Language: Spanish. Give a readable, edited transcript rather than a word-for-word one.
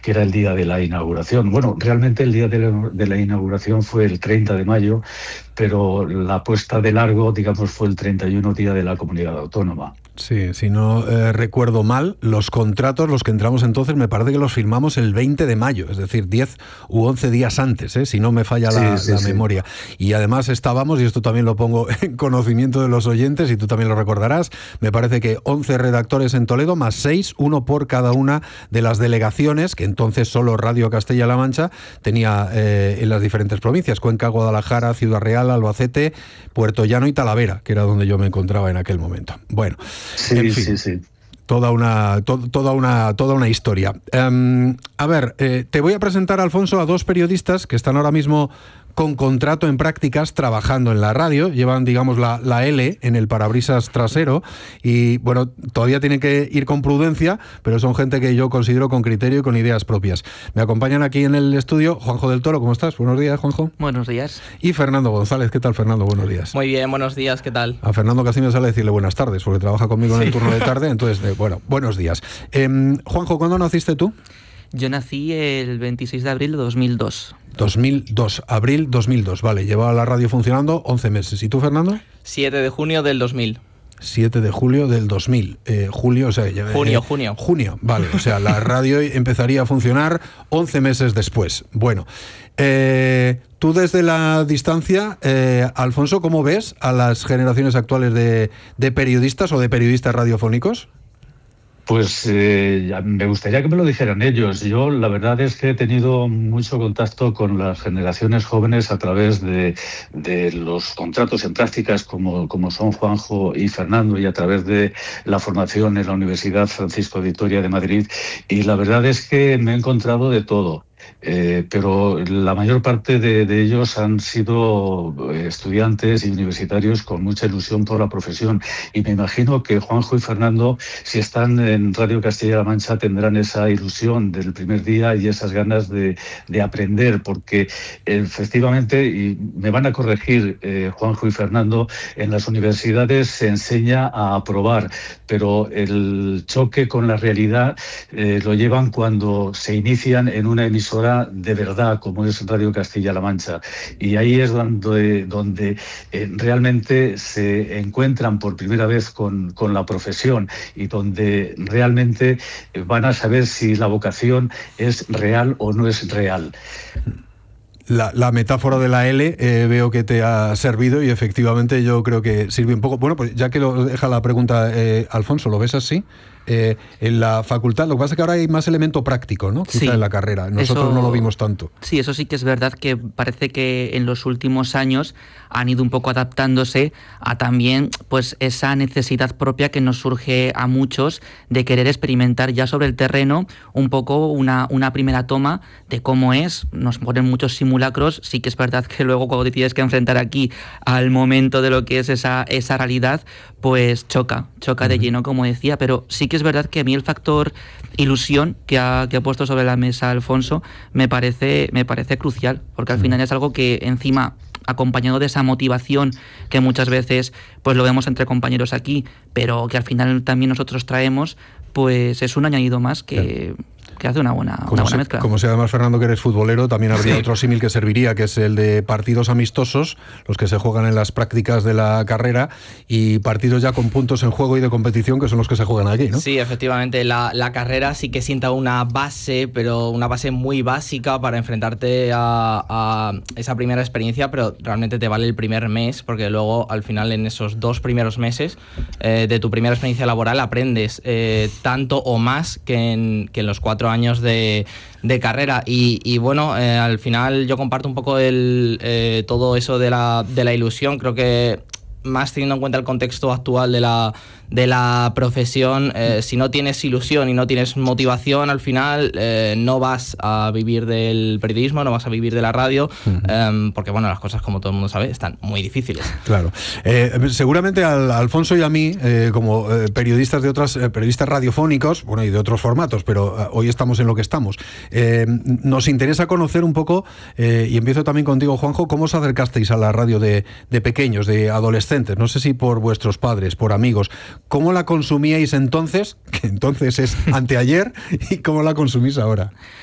que era el día de la inauguración. Bueno, realmente el día de la inauguración fue el 30 de mayo, pero la puesta de largo, digamos, fue el 31, día de la comunidad autónoma. Sí, si no recuerdo mal, los contratos, los que entramos entonces, me parece que los firmamos el 20 de mayo, es decir, 10 u 11 días antes, si no me falla la memoria. Y además estábamos, y esto también lo pongo en conocimiento de los oyentes, y tú también lo recordarás, me parece que 11 redactores en Toledo, más 6, uno por cada una de las delegaciones, que entonces solo Radio Castilla-La Mancha tenía en las diferentes provincias: Cuenca, Guadalajara, Ciudad Real, Albacete, Puerto Llano y Talavera, que era donde yo me encontraba en aquel momento. Bueno, sí, en fin, sí. Toda una historia. A ver, te voy a presentar, Alfonso, a dos periodistas que están ahora mismo con contrato en prácticas trabajando en la radio. Llevan, digamos, la L en el parabrisas trasero y, bueno, todavía tienen que ir con prudencia, pero son gente que yo considero con criterio y con ideas propias. Me acompañan aquí en el estudio Juanjo del Toro. ¿Cómo estás? Buenos días, Juanjo. Buenos días. Y Fernando González. ¿Qué tal, Fernando? Buenos días. Muy bien, buenos días. ¿Qué tal? A Fernando casi me sale decirle buenas tardes, porque trabaja conmigo en el turno de tarde. Entonces, bueno, buenos días. Juanjo, ¿cuándo naciste tú? Yo nací el 26 de abril de 2002. 2002, abril 2002, vale. Llevaba la radio funcionando 11 meses. ¿Y tú, Fernando? 7 de junio del 2000. 7 de julio del 2000. Julio, o sea... Junio, vale. O sea, la radio empezaría a funcionar 11 meses después. Bueno, tú desde la distancia, Alfonso, ¿cómo ves a las generaciones actuales de periodistas o de periodistas radiofónicos? Pues me gustaría que me lo dijeran ellos. Yo la verdad es que he tenido mucho contacto con las generaciones jóvenes a través de los contratos en prácticas como son Juanjo y Fernando, y a través de la formación en la Universidad Francisco de Vitoria de Madrid, y la verdad es que me he encontrado de todo. Pero la mayor parte de ellos han sido estudiantes y universitarios con mucha ilusión por la profesión, y me imagino que Juanjo y Fernando, si están en Radio Castilla-La Mancha, tendrán esa ilusión del primer día y esas ganas de aprender, porque efectivamente, y me van a corregir Juanjo y Fernando, en las universidades se enseña a aprobar, pero el choque con la realidad lo llevan cuando se inician en una emisora de verdad, como es Radio Castilla-La Mancha, y ahí es donde realmente se encuentran por primera vez con la profesión, y donde realmente van a saber si la vocación es real o no es real. La metáfora de la L veo que te ha servido, y efectivamente yo creo que sirve un poco. Bueno, pues ya que lo deja la pregunta Alfonso, ¿lo ves así? En la facultad, lo que pasa es que ahora hay más elemento práctico, ¿no? Quizá en la carrera. Nosotros no lo vimos tanto. Sí, eso sí que es verdad, que parece que en los últimos años han ido un poco adaptándose a también, pues, esa necesidad propia que nos surge a muchos de querer experimentar ya sobre el terreno un poco una primera toma de cómo es. Nos ponen muchos simulacros. Sí que es verdad que luego, cuando te tienes que enfrentar aquí al momento de lo que es esa realidad, pues choca de lleno, como decía. Pero sí que es verdad que a mí el factor ilusión que ha puesto sobre la mesa Alfonso me parece crucial, porque al final es algo que, encima, acompañado de esa motivación que muchas veces pues lo vemos entre compañeros aquí, pero que al final también nosotros traemos, pues es un añadido más que hace una buena mezcla. Como si además, Fernando, que eres futbolero, también habría otro símil que serviría, que es el de partidos amistosos, los que se juegan en las prácticas de la carrera, y partidos ya con puntos en juego y de competición, que son los que se juegan aquí, ¿no? Sí, efectivamente, la carrera sí que sienta una base, pero una base muy básica para enfrentarte a esa primera experiencia, pero realmente te vale el primer mes, porque luego, al final, en esos 2 primeros meses de tu primera experiencia laboral, aprendes tanto o más que en los 4 años de carrera, y bueno, al final yo comparto un poco todo eso de la ilusión. Creo que, más teniendo en cuenta el contexto actual de la profesión, si no tienes ilusión y no tienes motivación, al final no vas a vivir del periodismo, no vas a vivir de la radio, porque bueno, las cosas, como todo el mundo sabe, están muy difíciles. Claro. Seguramente a Alfonso y a mí, como periodistas periodistas radiofónicos, bueno, y de otros formatos, pero hoy estamos en lo que estamos, nos interesa conocer un poco, y empiezo también contigo, Juanjo, ¿cómo os acercasteis a la radio de pequeños, de adolescentes? No sé si por vuestros padres, por amigos. ¿Cómo la consumíais entonces, que entonces es anteayer, y cómo la consumís ahora?